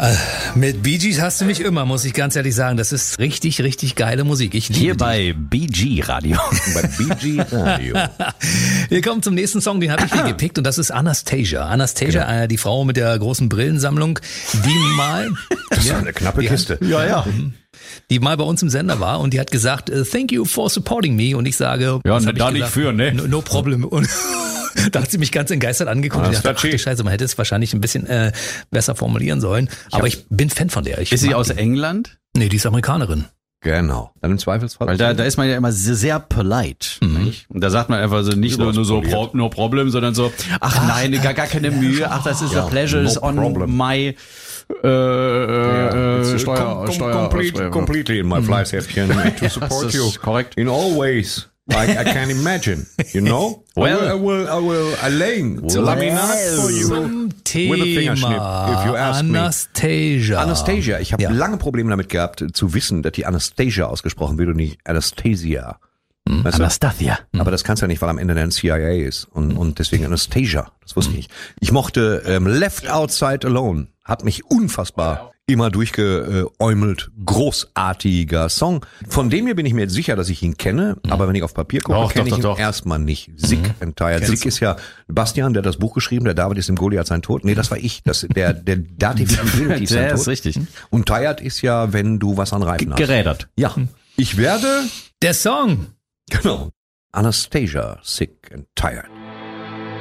Mit Bee Gees hast du mich immer, muss ich ganz ehrlich sagen. Das ist richtig, richtig geile Musik. Ich liebe Hier die. bei BG Radio. Bei BG Radio. Wir kommen zum nächsten Song, den habe ich hier gepickt und das ist Anastasia. Anastasia, die Frau mit der großen Brillensammlung, die mal... Das ist eine knappe Kiste. Ja. Die mal bei uns im Sender war und die hat gesagt, thank you for supporting me. Und ich sage, Ja, was hab da ich nicht gesagt? für, ne? No problem. Und da hat sie mich ganz entgeistert angeguckt und ich dachte, ach du Scheiße, man hätte es wahrscheinlich ein bisschen besser formulieren sollen. Aber ich bin Fan von der. Ist sie aus England? Nee, die ist Amerikanerin. Genau. Dann im Zweifelsfall. Weil da ist man ja immer sehr polite. Nicht? Und da sagt man einfach so nicht nur so no problem, sondern so, ach nein, gar keine Mühe, ach das ist a pleasure, is on my completely in my Fleißhäppchen to support you. Korrekt. In all ways. Like I can imagine, you know? Well, I will lay laminat for you Zum with a fingerschnip, if you Thema ask me. Anastasia. Anastasia, ich habe Ja. lange Probleme damit gehabt, zu wissen, dass die Anastasia ausgesprochen wird und nicht Anastasia. Weißt du? Anastasia. Aber das kannst du ja nicht, weil am Ende dann CIA ist. Und deswegen Anastasia. Das wusste ich nicht. Ich mochte Left Outside Alone. Hat mich unfassbar immer durchgeäumelt. Großartiger Song. Von dem hier bin ich mir jetzt sicher, dass ich ihn kenne. Aber wenn ich auf Papier gucke, kenne ich ihn erstmal nicht. Sick and Tired. Sick ist ja Bastian, der hat das Buch geschrieben. Der David ist im Goliath sein Tod. Nee, das war ich. Der Dativ im Trinity sein Der Tod. ist richtig. Und Tired ist ja, wenn du was an Reifen hast. Gerädert. Ja. Ich werde... Der Song. Genau. Anastasia, Sick and Tired.